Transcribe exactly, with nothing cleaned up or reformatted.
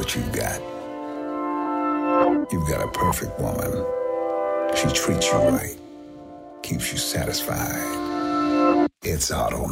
what you've got. You've got a perfect woman. She treats you right, keeps you satisfied. It's Automatic.